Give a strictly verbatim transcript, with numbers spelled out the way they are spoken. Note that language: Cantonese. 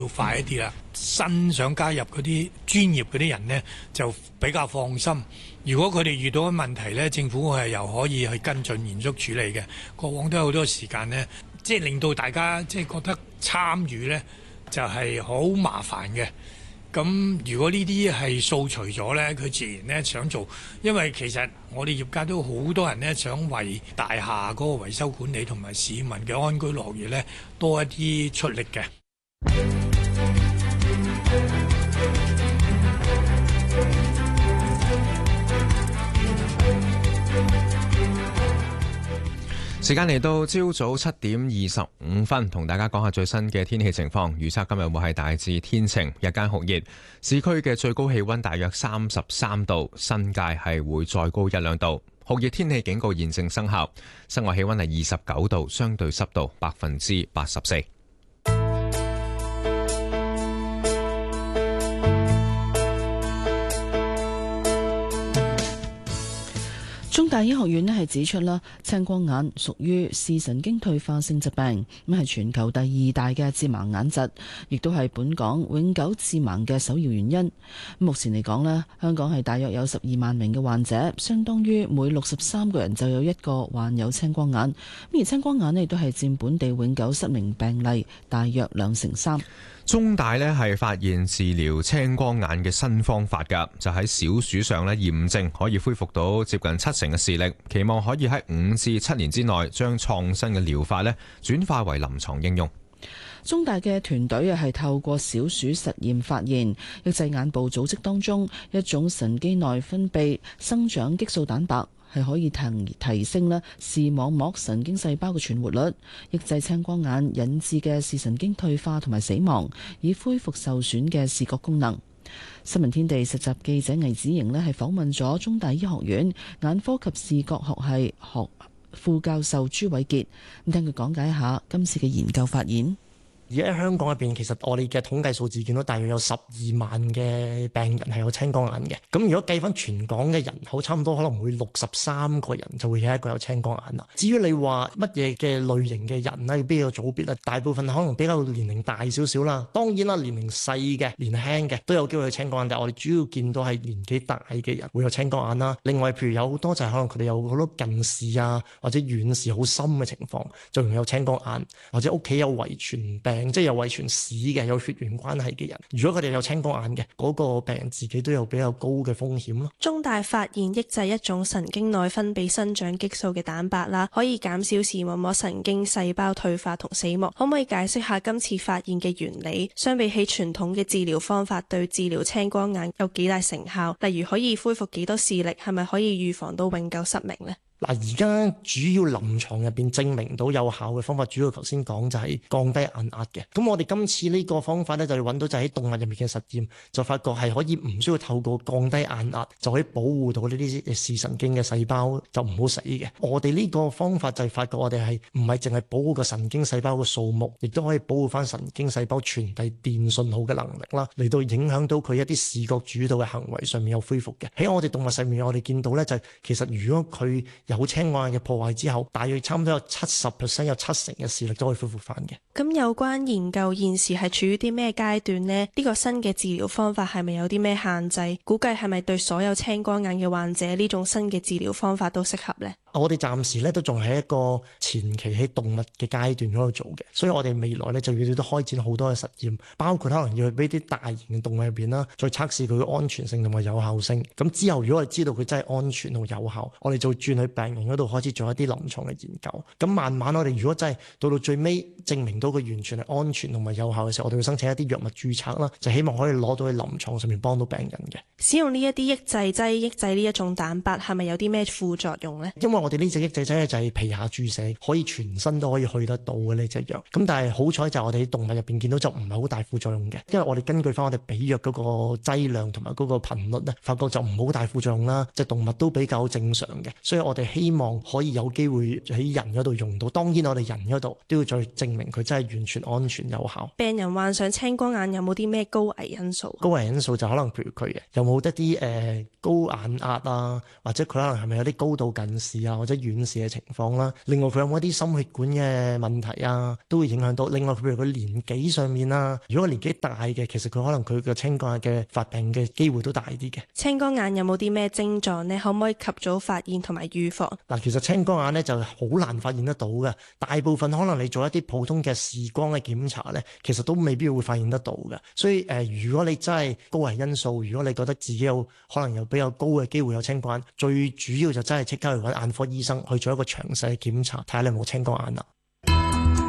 要快一啲啦。新想加入嗰啲專業嗰啲人呢，就比較放心。如果佢哋遇到嘅問題呢，政府係又可以去跟進嚴肅處理嘅。過往都有好多時間呢，即係令到大家即係覺得參與呢就係好麻煩嘅。咁如果呢啲係掃除咗呢，佢自然呢想做，因為其實我哋業界都好多人呢想為大廈嗰個維修管理同埋市民嘅安居樂業呢多一啲出力嘅。 時間嚟到朝早七點二十五分，同大家講下最新嘅天氣情況。預測今日會係大致天晴，日間酷熱，市區嘅最高氣溫大約三十三度，新界係會再高一兩度。酷熱天氣警告現正生效，室外氣溫係二十九度，相對濕度百分之八十四。 中大醫學院咧係指出啦，青光眼屬於視神經退化性疾病，咁係全球第二大嘅致盲眼疾，亦都係本港永久致盲嘅首要原因。目前嚟講咧，香港係大約有十二萬名嘅患者，相當於每六十三個人就有一個患有青光眼。而青光眼咧亦都係佔本地永久失明病例大約兩成三。 中大呢係發現治療青光眼嘅新方法㗎，就喺小鼠上呢驗證可以恢復到接近七成嘅視力，期望可以喺五至七年之內將創新嘅療法呢轉化為臨床應用。 中大嘅團隊啊係透過小鼠實驗發現，抑制眼部組織當中一種神經內分泌生長激素蛋白，係可以提提升咧視網膜神經細胞嘅存活率，抑制青光眼引致嘅視神經退化同埋死亡，以恢復受損嘅視覺功能。新聞天地實習記者魏子瑩咧係訪問咗中大醫學院眼科及視覺學系學副教授朱偉傑，咁聽佢講解一下今次嘅研究發現。 而喺香港入邊，其實我哋嘅統計數字見到大約有十二萬嘅病人係有青光眼嘅。咁如果計翻全港嘅人口，差唔多可能會六十三個人就會有一個有青光眼啦。至於你話乜嘢嘅類型嘅人咧，邊個組別咧？大部分可能比較年齡大少少啦。當然啦，年齡細嘅、年輕嘅都有機會有青光眼，但係我哋主要見到係年紀大嘅人會有青光眼啦。另外，譬如有好多就係可能佢哋有好多近視啊，或者遠視好深嘅情況，就容易有青光眼，或者屋企有遺傳病。即係有遺傳史嘅、有血緣關係嘅人，如果佢哋有青光眼嘅，嗰個病人自己都有比較高嘅風險咯。 中大發現抑制一種神經內分泌生長激素嘅蛋白啦，可以減少視網膜神經細胞退化同死亡。可唔可以解釋下今次發現嘅原理？相比起傳統嘅治療方法，對治療青光眼有幾大成效？例如可以恢復幾多視力？係咪可以預防到永久失明呢？ 嗱，而家主要臨床入邊證明到有效嘅方法，主要頭先講就係降低眼壓嘅。咁我哋今次呢個方法咧，就要揾到就喺動物入面嘅實驗，就發覺係可以唔需要透過降低眼壓，就可以保護到呢啲視神經嘅細胞就唔好死嘅。我哋呢個方法就係發覺我哋係唔係淨係保護個神經細胞嘅數目，亦都可以保護翻神經細胞傳遞電信號嘅能力啦，嚟到影響到佢一啲視覺主導嘅行為上面有恢復嘅。喺我哋動物上面，我哋見到咧就係其實如果佢有青光眼嘅破壞之後，大約差唔多有七十 percent 有七成嘅視力都可以恢復翻嘅。 咁有關研究現時係處於啲咩階段呢？呢個新嘅治療方法係咪有啲咩限制？估計係咪對所有青光眼嘅患者呢種新嘅治療方法都適合呢？ 我哋暫時咧都仲係一個前期喺動物嘅階段嗰度做嘅，所以我哋未來咧就要都開展好多嘅實驗，包括可能要去俾啲大型嘅動物入邊啦，再測試佢嘅安全性同埋有效性。咁之後如果我哋知道佢真係安全同有效，我哋就轉去病人嗰度開始做一啲臨床嘅研究。咁慢慢我哋如果真係到到最尾證明到佢完全係安全同埋有效嘅時候，我哋會申請一啲藥物註冊啦，就希望可以攞到去臨床上面幫到病人嘅。 使用呢一啲抑制劑抑制呢一種蛋白係咪有啲咩副作用呢？ 因為我哋呢隻抑制劑就係皮下注射，可以全身都可以去得到嘅呢隻藥。咁但係好彩就係我哋喺動物入邊見到就唔係好大副作用嘅，因為我哋根據翻我哋俾藥嗰個劑量同埋嗰個頻率咧，發覺就唔好大副作用啦，隻動物都比較正常嘅。所以我哋希望可以有機會喺人嗰度用到。當然我哋人嗰度都要再證明佢真係完全安全有效。 病人患上青光眼有冇啲咩高危因素？ 高危因素就可能譬如佢有冇一啲誒、呃、高眼壓啊，或者佢可能係咪有啲高度近視啊或者遠視嘅情況啦。另外佢有冇一啲心血管嘅問題啊，都會影響到。另外譬如佢年紀上面啦，如果年紀大嘅，其實佢可能佢嘅青光眼嘅發病嘅機會都大啲嘅。 青光眼有冇啲咩症狀呢？可唔可以及早發現同埋預防？ 嗱，其實青光眼咧就好難發現得到嘅，大部分可能你做一啲普通嘅視光嘅檢查咧，其實都未必會發現得到嘅。所以誒、呃，如果你真係高危因素，如果你覺得自己有可能有比較高嘅機會有青光眼，最主要就真係即刻去揾眼科醫生去做一個詳細嘅檢查，睇下你有冇青光眼啦。